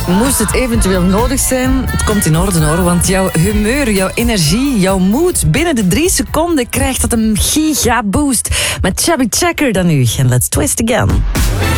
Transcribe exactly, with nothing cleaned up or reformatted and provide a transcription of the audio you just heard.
Moest het eventueel nodig zijn, het komt in orde hoor, want jouw humeur, jouw energie, jouw moed, binnen de drie seconden krijgt dat een giga boost. Met Chubby Checker dan nu. En let's twist again.